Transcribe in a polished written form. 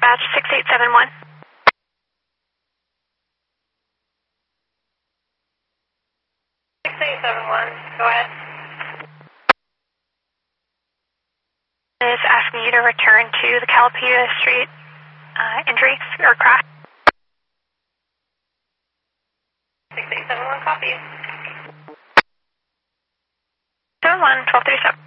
dispatch 6871. 6871, go ahead. Is asking you to return to the Calapia Street injury or crash. 6871, copy. 71, 1237.